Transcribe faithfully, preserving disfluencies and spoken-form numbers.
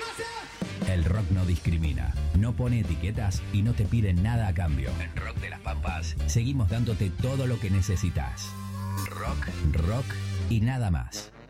El rock no discrimina, no pone etiquetas y no te pide nada a cambio. En Rock de las Pampas seguimos dándote todo lo que necesitas. Rock, rock y nada más.